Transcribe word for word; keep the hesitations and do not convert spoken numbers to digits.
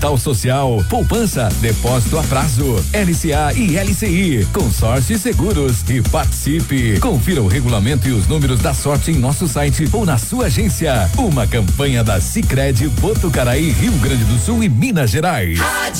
Capital Social, poupança, depósito a prazo, L C A e L C I, consórcio e seguros e participe. Confira o regulamento e os números da sorte em nosso site ou na sua agência. Uma campanha da Sicredi Botucaraí, Rio Grande do Sul e Minas Gerais.